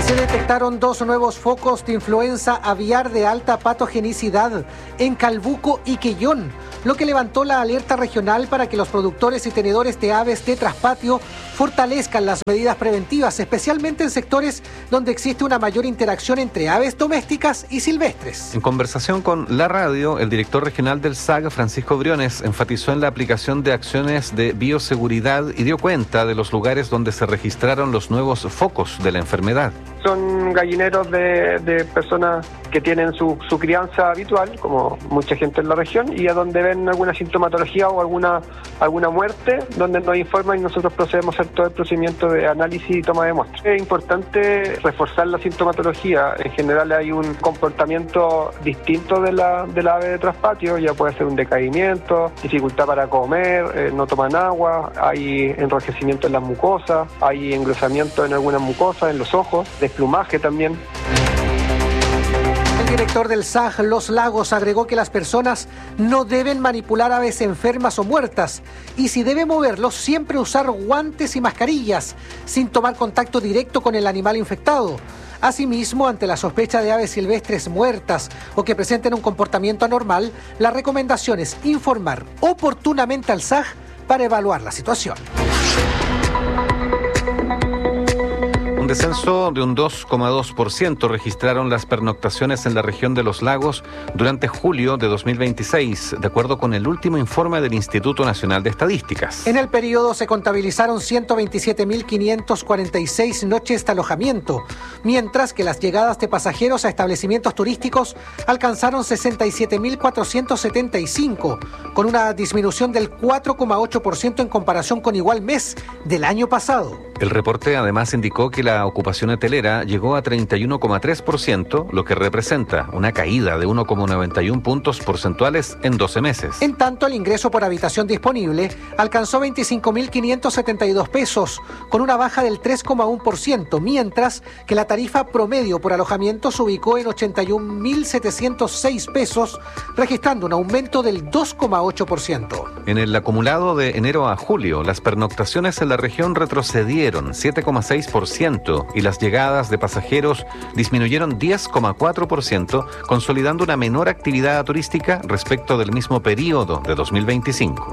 Se detectaron 2 nuevos focos de influenza aviar de alta patogenicidad en Calbuco y Quellón, lo que levantó la alerta regional para que los productores y tenedores de aves de traspatio fortalezcan las medidas preventivas, especialmente en sectores donde existe una mayor interacción entre aves domésticas y silvestres. En conversación con la radio, el director regional del SAG, Francisco Briones, enfatizó en la aplicación de acciones de bioseguridad y dio cuenta de los lugares donde se registraron los nuevos focos de la enfermedad. Son gallineros de personas que tienen su crianza habitual, como mucha gente en la región, y a donde ven alguna sintomatología o alguna muerte, donde nos informan y nosotros procedemos a hacer todo el procedimiento de análisis y toma de muestras. Es importante reforzar la sintomatología. En general hay un comportamiento distinto de la ave de traspatio, ya puede ser un decaimiento, dificultad para comer, no toman agua, hay enrojecimiento en las mucosas, hay engrosamiento en algunas mucosas, en los ojos, desplumaje también. El director del SAG Los Lagos agregó que las personas no deben manipular aves enfermas o muertas y si debe moverlos siempre usar guantes y mascarillas sin tomar contacto directo con el animal infectado. Asimismo, ante la sospecha de aves silvestres muertas o que presenten un comportamiento anormal, la recomendación es informar oportunamente al SAG para evaluar la situación. Un descenso de un 2,2% registraron las pernoctaciones en la región de Los Lagos durante julio de 2026, de acuerdo con el último informe del Instituto Nacional de Estadísticas. En el periodo se contabilizaron 127.546 noches de alojamiento, mientras que las llegadas de pasajeros a establecimientos turísticos alcanzaron 67.475, con una disminución del 4,8% en comparación con igual mes del año pasado. El reporte además indicó que la ocupación hotelera llegó a 31,3%, lo que representa una caída de 1,91 puntos porcentuales en 12 meses. En tanto, el ingreso por habitación disponible alcanzó 25.572 pesos, con una baja del 3,1%, mientras que la tarifa promedio por alojamiento se ubicó en 81.706 pesos, registrando un aumento del 2,8%. En el acumulado de enero a julio, las pernoctaciones en la región retrocedieron 7,6% y las llegadas de pasajeros disminuyeron 10,4%, consolidando una menor actividad turística respecto del mismo periodo de 2025.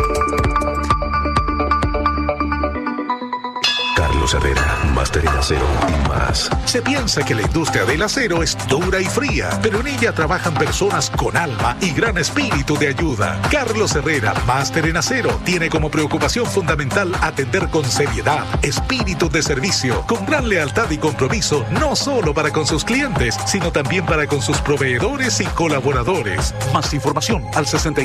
Carlos Herrera, Máster en Acero y más. Se piensa que la industria del acero es dura y fría, pero en ella trabajan personas con alma y gran espíritu de ayuda. Carlos Herrera, Máster en Acero, tiene como preocupación fundamental atender con seriedad, espíritu de servicio, con gran lealtad y compromiso, no solo para con sus clientes, sino también para con sus proveedores y colaboradores. Más información al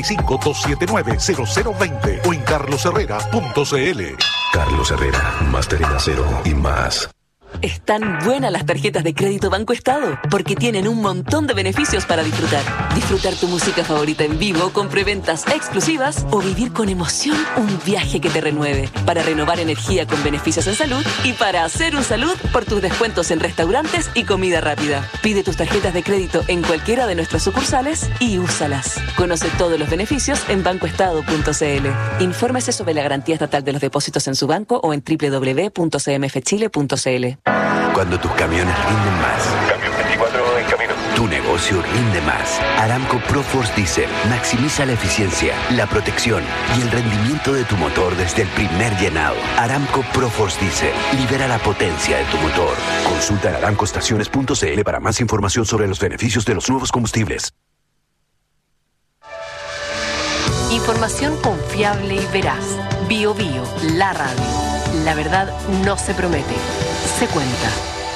65-279-0020 o en carlosherrera.cl. Carlos Herrera, Máster en Acero y más. Están buenas las tarjetas de crédito Banco Estado, porque tienen un montón de beneficios para disfrutar. Disfrutar tu música favorita en vivo con preventas exclusivas o vivir con emoción un viaje que te renueve. Para renovar energía con beneficios en salud y para hacer un salud por tus descuentos en restaurantes y comida rápida. Pide tus tarjetas de crédito en cualquiera de nuestras sucursales y úsalas. Conoce todos los beneficios en bancoestado.cl. Infórmese sobre la garantía estatal de los depósitos en su banco o en www.cmfchile.cl. Cuando tus camiones rinden más. Camión 24 en camino. Tu negocio rinde más. Aramco ProForce Diesel maximiza la eficiencia, la protección y el rendimiento de tu motor desde el primer llenado. Aramco ProForce Diesel libera la potencia de tu motor. Consulta en aramcoestaciones.cl para más información sobre los beneficios de los nuevos combustibles. Información confiable y veraz. Bio Bio, la radio. La verdad no se promete, se cuenta.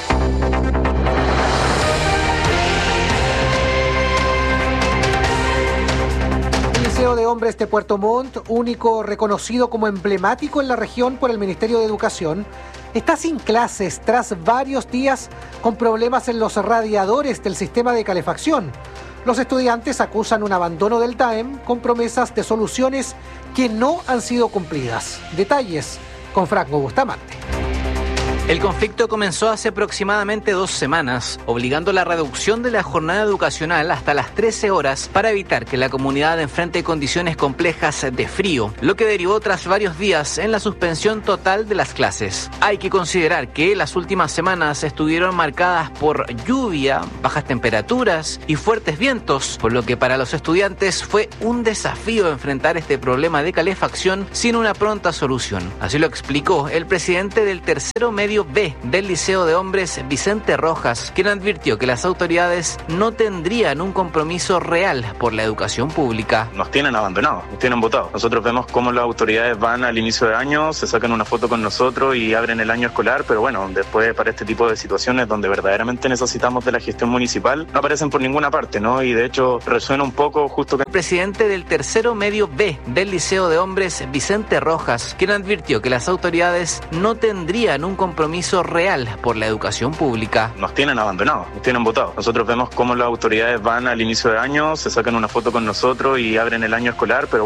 El Liceo de Hombres de Puerto Montt, único reconocido como emblemático en la región por el Ministerio de Educación, está sin clases tras varios días con problemas en los radiadores del sistema de calefacción. Los estudiantes acusan un abandono del TAEM con promesas de soluciones que no han sido cumplidas. Detalles con Franco Bustamante. El conflicto comenzó hace aproximadamente 2 semanas, obligando la reducción de la jornada educacional hasta las 13 horas para evitar que la comunidad enfrente condiciones complejas de frío, lo que derivó tras varios días en la suspensión total de las clases. Hay que considerar que las últimas semanas estuvieron marcadas por lluvia, bajas temperaturas y fuertes vientos, por lo que para los estudiantes fue un desafío enfrentar este problema de calefacción sin una pronta solución. Así lo explicó el presidente del tercero medio B del Liceo de Hombres, Vicente Rojas, quien advirtió que las autoridades no tendrían un compromiso real por la educación pública. Nos tienen abandonados, nos tienen votado. Nosotros vemos cómo las autoridades van al inicio de año, se sacan una foto con nosotros y abren el año escolar, pero bueno, después para este tipo de situaciones donde verdaderamente necesitamos de la gestión municipal, no aparecen por ninguna parte, ¿no? Y de hecho resuena un poco justo que... El presidente del tercero medio B del Liceo de Hombres, Vicente Rojas, quien advirtió que las autoridades no tendrían un compromiso real por la educación pública. Nos tienen abandonados, nos tienen votado. Nosotros vemos cómo las autoridades van al inicio de año, se sacan una foto con nosotros y abren el año escolar, pero